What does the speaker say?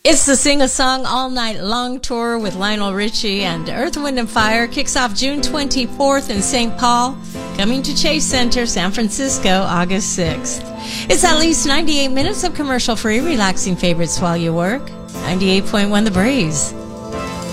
It's the Sing a Song All Night Long tour with Lionel Richie, and Earth, Wind & Fire kicks off June 24th in St. Paul, coming to Chase Center, San Francisco, August 6th. It's at least 98 minutes of commercial-free, relaxing favorites while you work. 98.1 The Breeze.